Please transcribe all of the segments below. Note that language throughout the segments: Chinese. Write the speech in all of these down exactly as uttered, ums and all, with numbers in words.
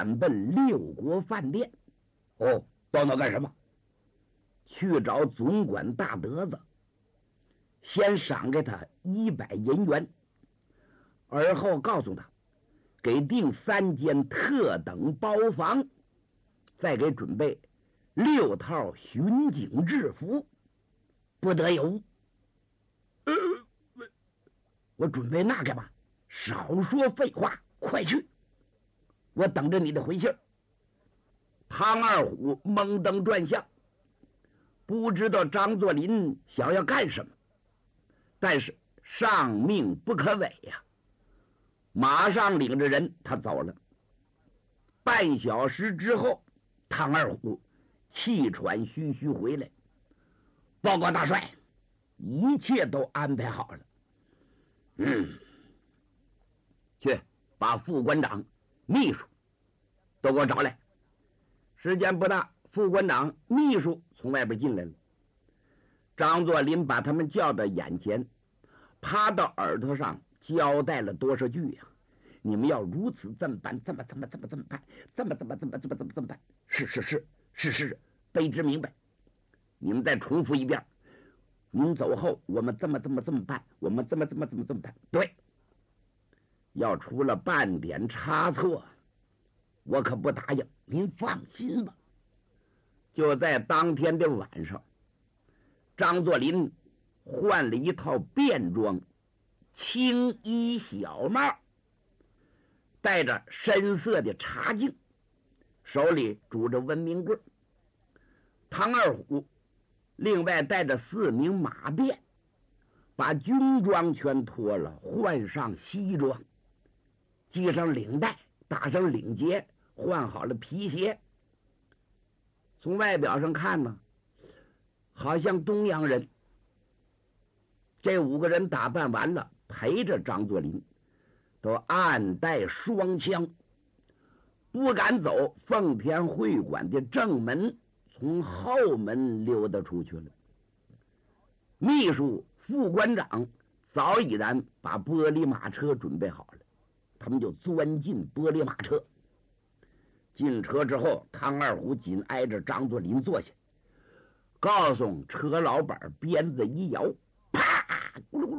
赶奔六国饭店。哦，到那干什么？去找总管大德子，先赏给他一百银元，而后告诉他给订三间特等包房，再给准备六套巡警制服，不得有误。呃，我准备那干嘛？少说废话，快去！我等着你的回信。唐二虎蒙登转向，不知道张作霖想要干什么，但是上命不可违呀、啊，马上领着人他走了。半小时之后，唐二虎气喘吁吁回来，报告大帅，一切都安排好了。嗯，去把副官长、秘书都给我找来。时间不大，副官长、秘书从外边进来了。张作霖把他们叫到眼前，趴到耳朵上交代了多少句呀、啊？你们要如此这么办，这么这么这么这么办，这么这么这么这么这么这么办？是是是是是，卑职明白。你们再重复一遍。您走后，我们这么这么这么办，我们这么这么这么这么办。对，要出了半点差错，我可不答应。您放心吧。就在当天的晚上，张作霖换了一套便装，青衣小帽，戴着深色的茶镜，手里拄着文明棍。唐二虎另外带着四名马便，把军装全脱了，换上西装，系上领带，打上领结，换好了皮鞋。从外表上看呢，好像东洋人。这五个人打扮完了，陪着张作霖，都暗带双枪，不敢走奉天会馆的正门，从后门溜达出去了。秘书、副官长早已然把玻璃马车准备好了，他们就钻进玻璃马车。进车之后，唐二虎紧挨着张作霖坐下，告诉车老板鞭子一摇，啪！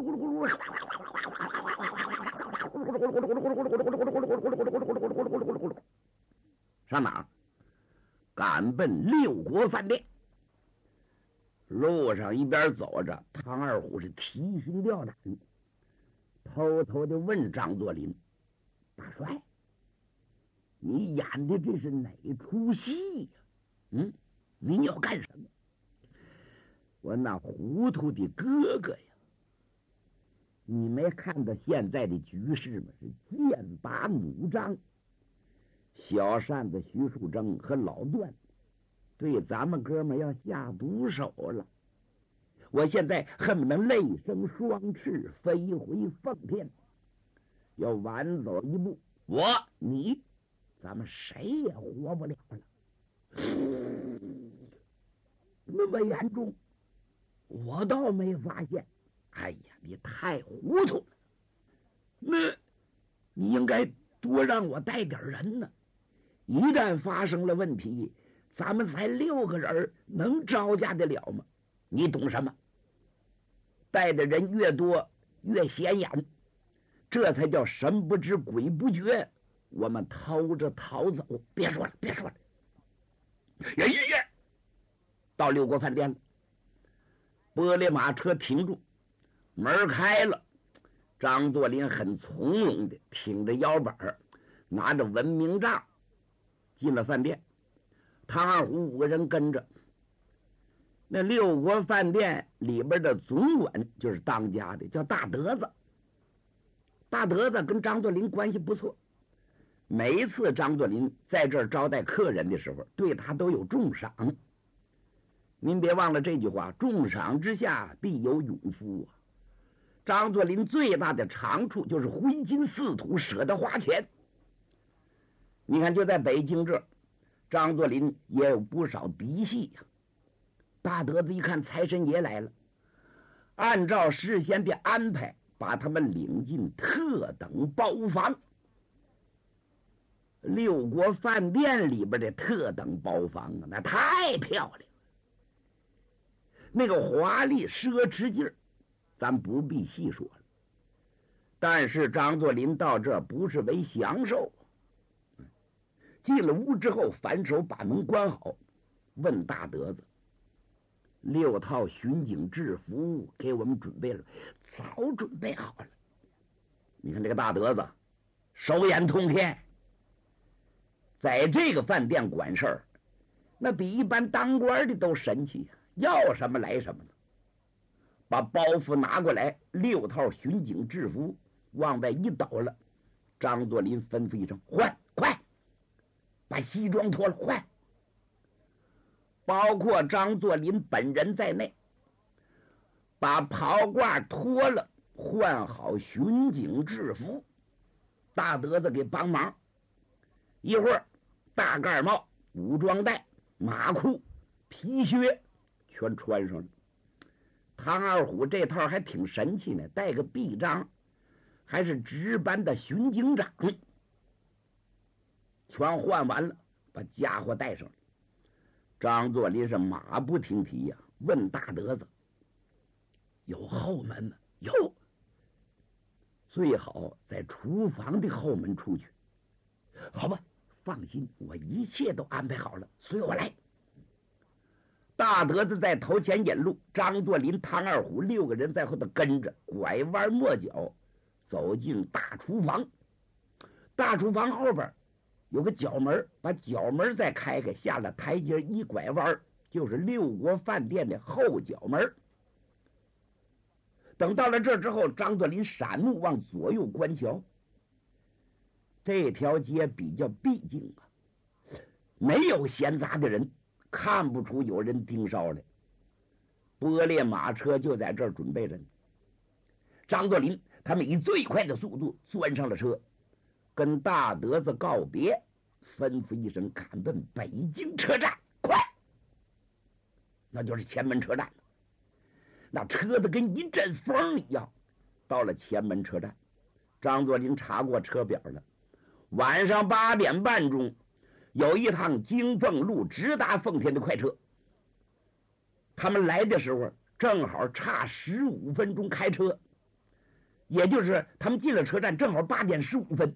上哪儿？赶奔六国饭店。路上一边走着，唐二虎是提心吊胆，偷偷的问张作霖：“大帅，你演的这是哪出戏呀？嗯，你要干什么？”我那糊涂的哥哥呀，你没看到现在的局势吗？是剑拔弩张，小扇子徐树铮和老段对咱们哥们要下毒手了。我现在恨不能累生双翅飞回奉天，要晚走一步，我你咱们谁也活不了了。那么严重，我倒没发现。哎呀，你太糊涂了。那你应该多让我带点人呢。一旦发生了问题，咱们才六个人，能招架得了吗？你懂什么？带的人越多越显眼，这才叫神不知鬼不觉。我们偷着逃走。别说了，别说了。耶耶耶！到六国饭店了，玻璃马车停住，门开了。张作霖很从容的挺着腰板，拿着文明杖进了饭店。唐二虎五个人跟着。那六国饭店里边的总管就是当家的，叫大德子。大德子跟张作霖关系不错，每一次张作霖在这儿招待客人的时候，对他都有重赏。您别忘了这句话，重赏之下必有勇夫啊。张作霖最大的长处就是挥金似土，舍得花钱。你看就在北京这儿，张作霖也有不少嫡系呀、啊。大德子一看财神爷来了，按照事先的安排，把他们领进特等包房。 六国饭店里边的特等包房啊，那太漂亮，那个华丽奢侈劲儿，咱不必细说了。但是张作霖到这不是为享受，进了屋之后，反手把门关好，问大德子：“六套巡警制服给我们准备了，早准备好了。你看这个大德子，手眼通天，在这个饭店管事儿，那比一般当官的都神气，要什么来什么呢。把包袱拿过来，六套巡警制服往外一倒了。张作霖吩咐一声：换，快把西装脱了换。包括张作霖本人在内，把袍褂脱了，换好巡警制服。大德子给帮忙，一会儿大盖帽、武装带、马裤、皮靴全穿上了。唐二虎这套还挺神气呢，带个臂章，还是值班的巡警长。全换完了，把家伙带上了。张作霖是马不停蹄呀、啊，问大德子：“有后门吗？”“有。”“最好在厨房的后门出去。”“好吧，放心，我一切都安排好了，随我来。”大德子在头前引路，张作霖、唐二虎六个人在后头跟着，拐弯抹角走进大厨房。大厨房后边有个角门，把角门再开开，下了台阶一拐弯，就是六国饭店的后角门。等到了这之后，张作霖闪目往左右观瞧，这条街比较僻静啊，没有闲杂的人，看不出有人盯梢来。波列马车就在这儿准备着呢。张作霖他们以最快的速度钻上了车，跟大德子告别，吩咐一声赶奔北京车站，快！那就是前门车站了。那车子跟一阵风一样，到了前门车站。张作霖查过车表了，晚上八点半钟有一趟京凤路直达奉天的快车。他们来的时候正好差十五分钟开车，也就是他们进了车站正好八点十五分。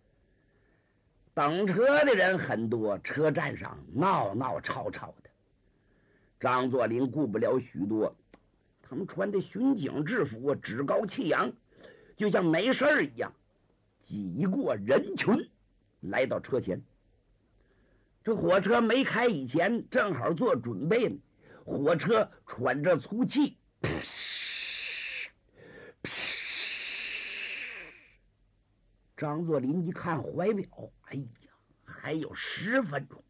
等车的人很多，车站上闹闹吵吵的。张作霖顾不了许多，他们穿的巡警制服，趾高气扬，就像没事儿一样，挤过人群来到车前。这火车没开以前正好做准备呢，火车喘着粗气，张作霖一看怀表，哎呀，还有十分钟，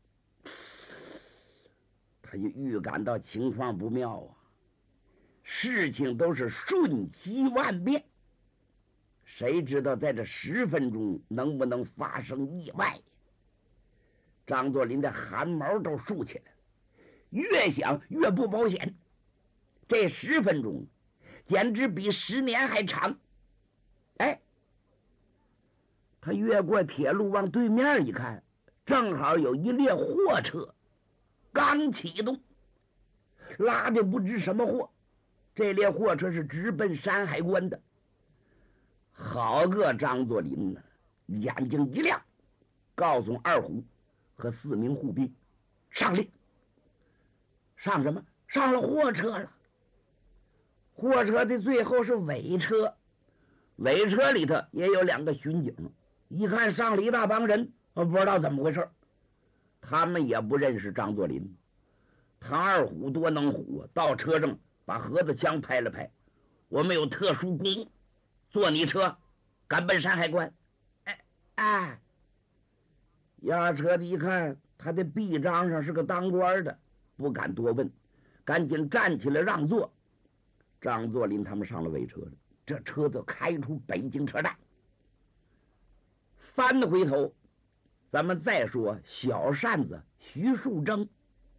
他就预感到情况不妙啊，事情都是瞬息万变，谁知道在这十分钟能不能发生意外？张作霖的汗毛都竖起来了，越想越不保险。这十分钟简直比十年还长。哎，他越过铁路往对面一看，正好有一列货车刚启动，拉的不知什么货。这列货车是直奔山海关的。好个张作霖呢，眼睛一亮，告诉二虎和四名护兵上列。上什么？上了货车了。货车的最后是尾车，尾车里头也有两个巡警，一看上了一大帮人，不知道怎么回事，他们也不认识张作霖。唐二虎多能虎啊，到车上把盒子枪拍了拍：“我们有特殊公务，坐你车赶奔山海关。”哎哎，押车的一看他的臂章上是个当官的，不敢多问，赶紧站起来让座。张作霖他们上了尾车了，这车子开出北京车站。翻回头，咱们再说小扇子徐树铮。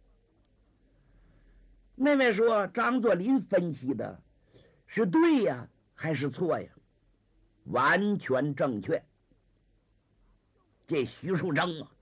那位说张作霖分析的是对呀还是错呀？完全正确。 这许淑珍啊，